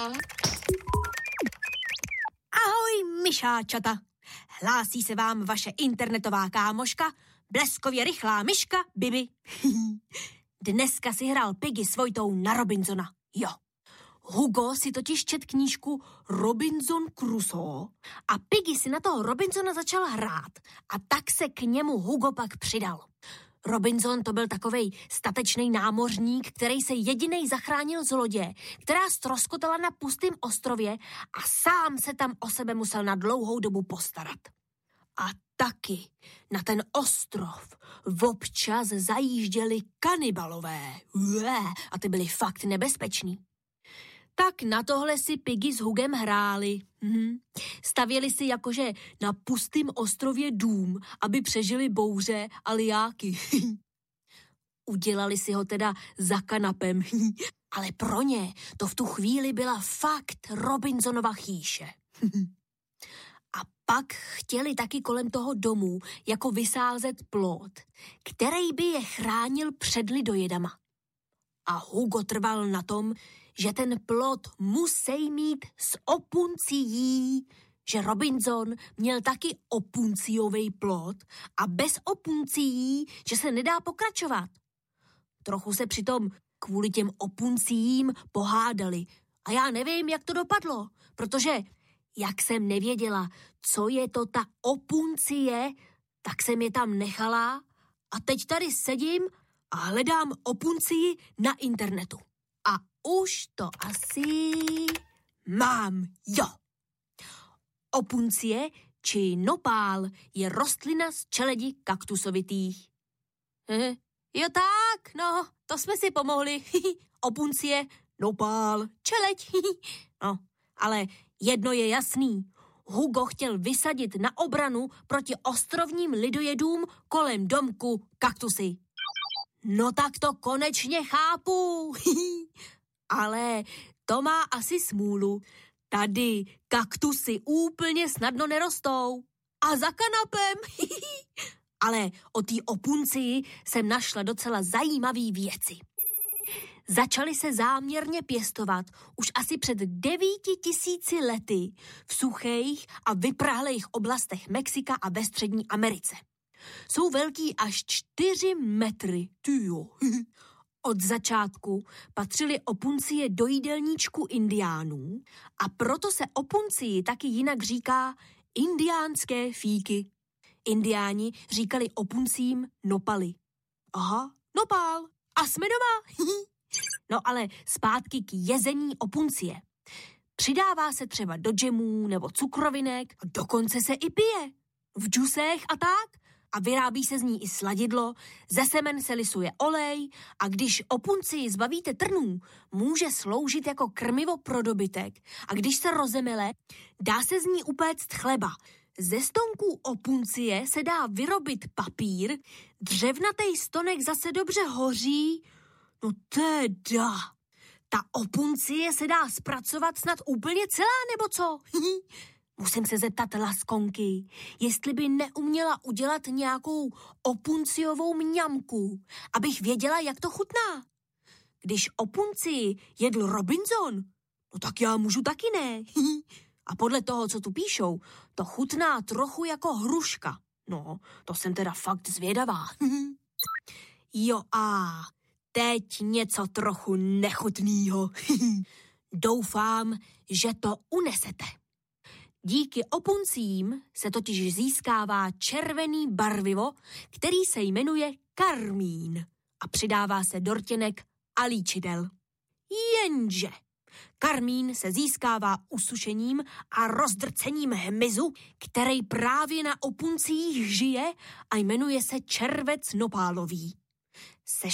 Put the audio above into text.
Ahoj, myšáčata. Hlásí se vám vaše internetová kámoška, bleskově rychlá myška Bibi. Dneska si hrál Piggy s Vojtou na Robinsona. Jo. Hugo si totiž čet knížku Robinson Crusoe a Piggy si na toho Robinsona začal hrát a tak se k němu Hugo pak přidal. Robinson to byl takovej statečný námořník, který se jedinej zachránil z lodě, která ztroskotala na pustém ostrově a sám se tam o sebe musel na dlouhou dobu postarat. A taky na ten ostrov občas zajížděli kanibalové. A ty byli fakt nebezpeční. Tak na tohle si Piggy s Hugem hráli. Stavěli si jakože na pustým ostrově dům, aby přežili bouře a lijáky. Udělali si ho teda za kanapem, ale pro ně to v tu chvíli byla fakt Robinsonova chýše. A pak chtěli taky kolem toho domu jako vysázet plot, který by je chránil před lidojedama. A Hugo trval na tom, že ten plot musí mít s opuncií, že Robinson měl taky opunciový plot a bez opuncií, že se nedá pokračovat. Trochu se přitom kvůli těm opunciím pohádali a já nevím, jak to dopadlo, protože jak jsem nevěděla, co je to ta opuncie, tak jsem je tam nechala a teď tady sedím a hledám opuncii na internetu. A už to asi mám, jo. Opuncie či nopál je rostlina z čeledi kaktusovitých. Jo tak, no, to jsme si pomohli. Opuncie, nopál, čeleď. No, ale jedno je jasný. Hugo chtěl vysadit na obranu proti ostrovním lidojedům kolem domku kaktusy. No tak to konečně chápu. Ale to má asi smůlu. Tady kaktusy úplně snadno nerostou. A za kanapem. Ale o té opuncii jsem našla docela zajímavý věci. Začaly se záměrně pěstovat už asi před 9000 lety v suchých a vyprahlých oblastech Mexika a ve Střední Americe. Jsou velký až 4 metry. Tyjo. Od začátku patřily opuncie do jídelníčku indiánů a proto se opuncii taky jinak říká indiánské fíky. Indiáni říkali opuncím nopaly. Aha, nopál. A jsme doma. No ale zpátky k jezení opuncie. Přidává se třeba do džemů nebo cukrovinek, dokonce se i pije. V džusech a tak. A vyrábí se z ní i sladidlo, ze semen se lisuje olej a když opuncii zbavíte trnů, může sloužit jako krmivo pro dobytek a když se rozemele, dá se z ní upéct chleba. Ze stonků opuncie se dá vyrobit papír, dřevnatý stonek zase dobře hoří. No teda, ta opuncie se dá zpracovat snad úplně celá, nebo co? Musím se zeptat Laskonky, jestli by neuměla udělat nějakou opunciovou mňamku, abych věděla, jak to chutná. Když opuncii jedl Robinson, no tak já můžu taky ne. A podle toho, co tu píšou, to chutná trochu jako hruška. No, to jsem teda fakt zvědavá. Jo a teď něco trochu nechutnýho. Doufám, že to unesete. Díky opuncím se totiž získává červený barvivo, který se jmenuje karmín a přidává se do rtěnek a líčidel. Jenže karmín se získává usušením a rozdrcením hmyzu, který právě na opunciích žije a jmenuje se červec nopálový. Se